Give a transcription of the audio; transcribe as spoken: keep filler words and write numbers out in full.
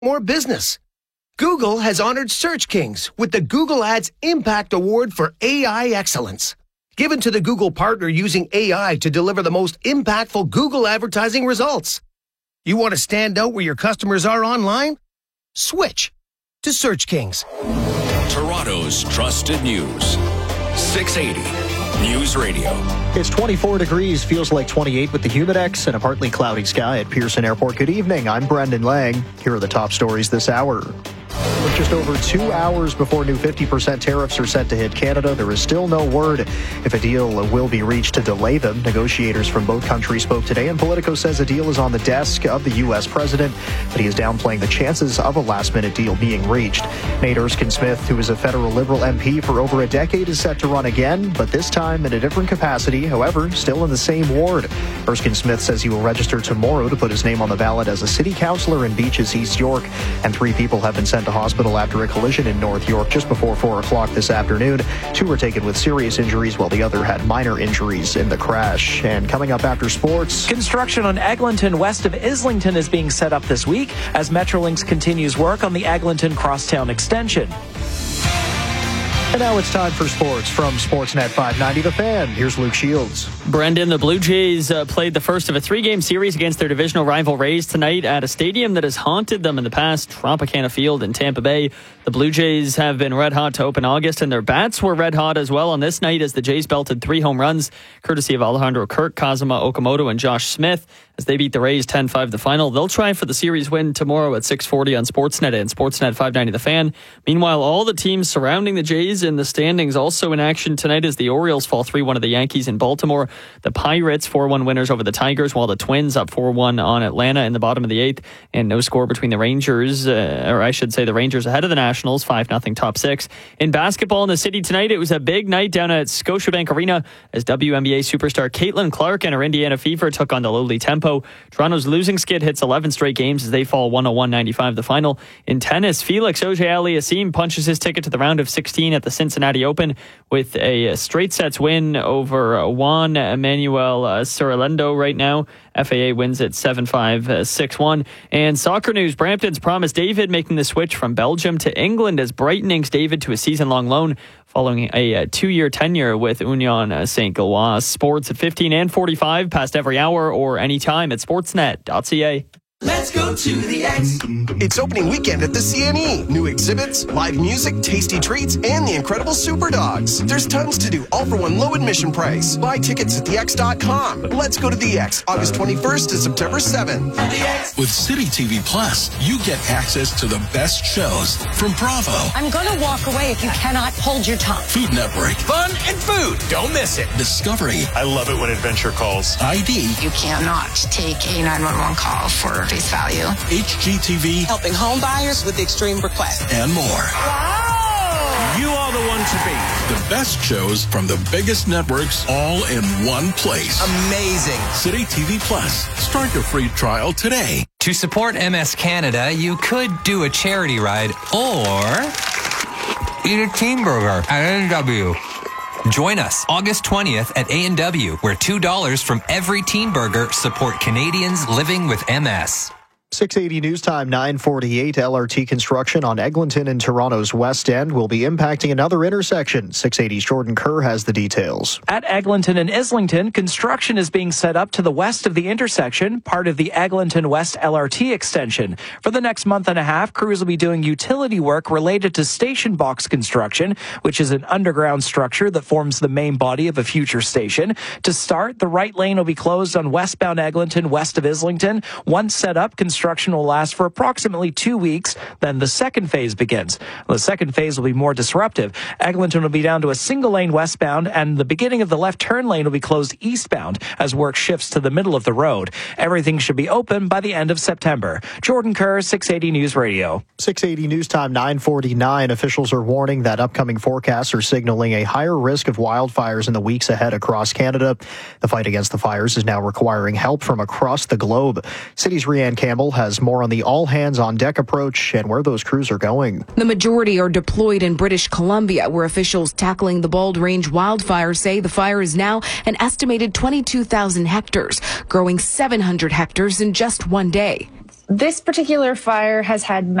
more business. Google has honored Search Kings with the Google Ads Impact Award for A I Excellence, given to the Google partner using A I to deliver the most impactful Google advertising results. You want to stand out where your customers are online? Switch to Search Kings. Toronto's trusted news. six eighty News Radio. It's twenty-four degrees, feels like twenty-eight with the Humidex and a partly cloudy sky at Pearson Airport. Good evening, I'm Brendan Lang. Here are the top stories this hour. With just over two hours before new fifty percent tariffs are set to hit Canada, there is still no word if a deal will be reached to delay them. Negotiators from both countries spoke today, and Politico says a deal is on the desk of the U S president, but he is downplaying the chances of a last-minute deal being reached. Nate Erskine-Smith, who is a federal Liberal M P for over a decade, is set to run again, but this time in a different capacity, however, still in the same ward. Erskine-Smith says he will register tomorrow to put his name on the ballot as a city councillor in Beaches, East York, and three people have been sent to hospital after a collision in North York just before four o'clock this afternoon. Two were taken with serious injuries, while the other had minor injuries in the crash. And coming up after sports, construction on Eglinton west of Islington is being set up this week as Metrolinx continues work on the Eglinton Crosstown extension. And now it's time for sports from Sportsnet five ninety The Fan. Here's Luke Shields. Brendan, the Blue Jays uh, played the first of a three-game series against their divisional rival Rays tonight at a stadium that has haunted them in the past, Tropicana Field in Tampa Bay. The Blue Jays have been red hot to open August, and their bats were red hot as well on this night as the Jays belted three home runs, courtesy of Alejandro Kirk, Kazuma Okamoto, and Josh Smith, as they beat the Rays ten five the final. They'll try for the series win tomorrow at six forty on Sportsnet and Sportsnet five ninety The Fan. Meanwhile, all the teams surrounding the Jays in the standings also in action tonight as the Orioles fall three one to the Yankees in Baltimore. The Pirates four one winners over the Tigers, while the Twins up four one on Atlanta in the bottom of the eighth. And no score between the Rangers, uh, or I should say the Rangers ahead of the Nationals, five nothing top six. In basketball in the city tonight, it was a big night down at Scotiabank Arena as W N B A superstar Caitlin Clark and her Indiana Fever took on the lowly Tempo. Toronto's losing skid hits eleven straight games as they fall one oh one ninety-five the final. In tennis, Felix Auger-Aliassime punches his ticket to the round of sixteen at the Cincinnati Open with a straight sets win over Juan Manuel uh, Sorrelendo right now. F A A wins at seven five, six one. And soccer news, Brampton's Promise David making the switch from Belgium to England as Brighton inks David to a season-long loan following a, a two-year tenure with Union Saint Gilloise. Sports at fifteen and forty-five, past every hour or anytime at sportsnet dot c a. Let's go to the X. It's opening weekend at the C N E. New exhibits, live music, tasty treats, and the incredible Super Dogs. There's tons to do, all for one low admission price. Buy tickets at the x dot com. Let's go to the X, August twenty-first to September seventh. With City T V Plus, you get access to the best shows from Bravo, I'm going to walk away if you cannot hold your tongue. Food Network, Fun and food. Don't miss it. Discovery, I love it when adventure calls. I D, You cannot take a nine one one call for face value. H G T V, Helping home buyers with extreme requests. and more. Wow! You are the one to beat. The best shows from the biggest networks all in one place. Amazing. City T V Plus. Start your free trial today. To support M S Canada, you could do a charity ride or eat a teen burger at A and W. Join us August twentieth at A and W, where two dollars from every teen burger support Canadians living with M S. six eighty News Time, nine forty-eight. L R T construction on Eglinton in Toronto's West End will be impacting another intersection. six eighty's Jordan Kerr has the details. At Eglinton and Islington, construction is being set up to the west of the intersection, part of the Eglinton West L R T extension. For the next month and a half, crews will be doing utility work related to station box construction, which is an underground structure that forms the main body of a future station. To start, the right lane will be closed on westbound Eglinton west of Islington. Once set up, construction Construction will last for approximately two weeks. Then the second phase begins. The second phase will be more disruptive. Eglinton will be down to a single lane westbound, and the beginning of the left turn lane will be closed eastbound as work shifts to the middle of the road. Everything should be open by the end of September. Jordan Kerr, six eighty News Radio. six eighty News Time, nine forty-nine. Officials are warning that upcoming forecasts are signaling a higher risk of wildfires in the weeks ahead across Canada. The fight against the fires is now requiring help from across the globe. City's Rianne Campbell has more on the all-hands-on-deck approach and where those crews are going. The majority are deployed in British Columbia, where officials tackling the Bald Range wildfire say the fire is now an estimated twenty-two thousand hectares, growing seven hundred hectares in just one day. This particular fire has had